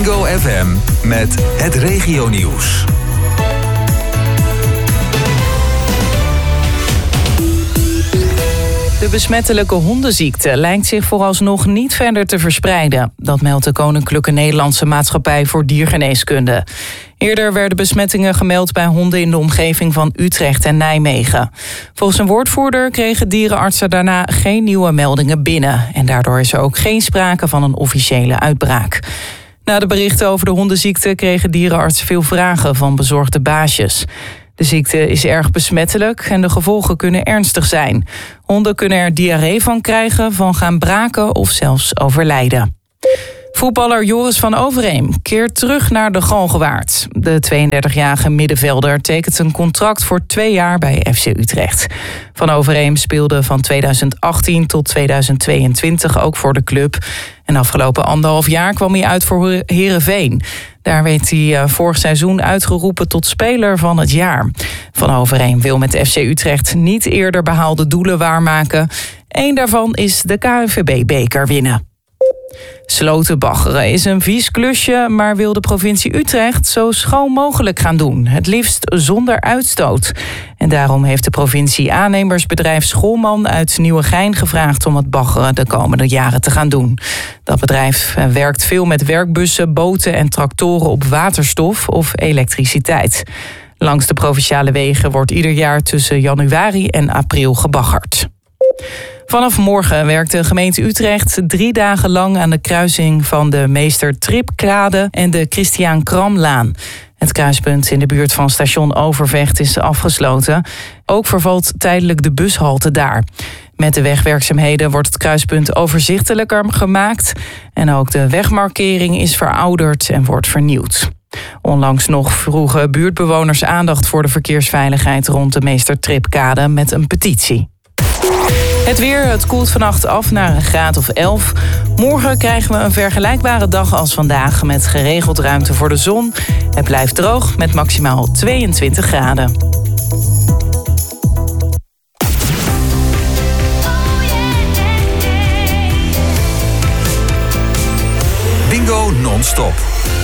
Bingo FM met het regionieuws. De besmettelijke hondenziekte lijkt zich vooralsnog niet verder te verspreiden. Dat meldt de Koninklijke Nederlandse Maatschappij voor Diergeneeskunde. Eerder werden besmettingen gemeld bij honden in de omgeving van Utrecht en Nijmegen. Volgens een woordvoerder kregen dierenartsen daarna geen nieuwe meldingen binnen. En daardoor is er ook geen sprake van een officiële uitbraak. Na de berichten over de hondenziekte kregen dierenartsen veel vragen van bezorgde baasjes. De ziekte is erg besmettelijk en de gevolgen kunnen ernstig zijn. Honden kunnen er diarree van krijgen, van gaan braken of zelfs overlijden. Voetballer Joris van Overeem keert terug naar de Galgenwaard. De 32-jarige middenvelder tekent een contract voor 2 jaar bij FC Utrecht. Van Overeem speelde van 2018 tot 2022 ook voor de club. En afgelopen 1,5 jaar kwam hij uit voor Heerenveen. Daar werd hij vorig seizoen uitgeroepen tot speler van het jaar. Van Overeem wil met FC Utrecht niet eerder behaalde doelen waarmaken. Eén daarvan is de KNVB-beker winnen. Slotenbaggeren is een vies klusje, maar wil de provincie Utrecht zo schoon mogelijk gaan doen. Het liefst zonder uitstoot. En daarom heeft de provincie aannemersbedrijf Schoolman uit Nieuwegein gevraagd om het baggeren de komende jaren te gaan doen. Dat bedrijf werkt veel met werkbussen, boten en tractoren op waterstof of elektriciteit. Langs de provinciale wegen wordt ieder jaar tussen januari en april gebaggerd. Vanaf morgen werkt de gemeente Utrecht 3 dagen lang aan de kruising van de Meester Tripkade en de Christiaan Kramlaan. Het kruispunt in de buurt van station Overvecht is afgesloten. Ook vervalt tijdelijk de bushalte daar. Met de wegwerkzaamheden wordt het kruispunt overzichtelijker gemaakt. En ook de wegmarkering is verouderd en wordt vernieuwd. Onlangs nog vroegen buurtbewoners aandacht voor de verkeersveiligheid rond de Meester Tripkade met een petitie. Het weer, het koelt vannacht af naar een graad of 11. Morgen krijgen we een vergelijkbare dag als vandaag met geregeld ruimte voor de zon. Het blijft droog met maximaal 22 graden. Bingo non-stop.